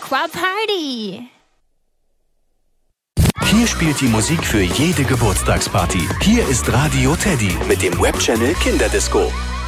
Aqua Party. Hier spielt die Musik für jede Geburtstagsparty. Hier ist Radio Teddy mit dem Webchannel Kinderdisco.